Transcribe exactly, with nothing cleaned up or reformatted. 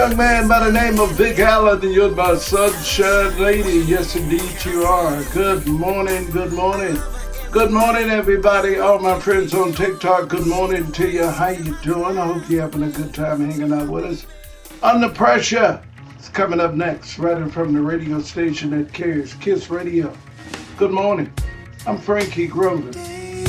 Young man by the name of Vic Allen, and you're my sunshine lady. Yes, indeed you are. Good morning, good morning. Good morning, everybody. All my friends on TikTok, good morning to you. How you doing? I hope you're having a good time hanging out with us. Under Pressure is coming up next, right in from the radio station that carries Kiss Radio. Good morning. I'm Frankie Grover.